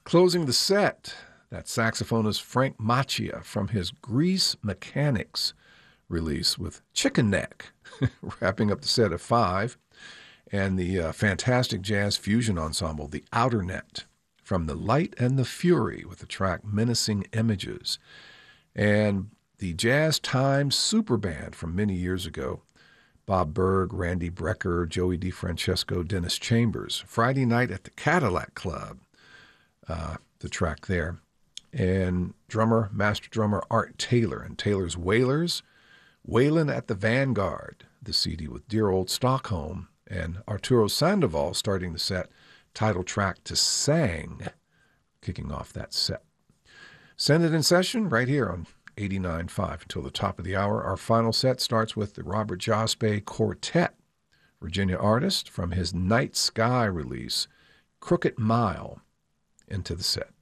Closing the set, that saxophonist Frank Macchia from his Grease Mechanics release with Chicken Neck, wrapping up the set at 5, and the fantastic jazz fusion ensemble, The Outer Net, from The Light and the Fury with the track Menacing Images, and the Jazz Time Super Band from many years ago, Bob Berg, Randy Brecker, Joey DeFrancesco, Dennis Chambers, Friday Night at the Cadillac Club, the track there, and master drummer Art Taylor and Taylor's Wailers, Waylon at the Vanguard, the CD with Dear Old Stockholm, and Arturo Sandoval starting the set, title track to Sang, kicking off that set. Send It in Session right here on 89.5 until the top of the hour. Our final set starts with the Robert Jospe Quartet, Virginia artist, from his Night Sky release, Crooked Mile, into the set.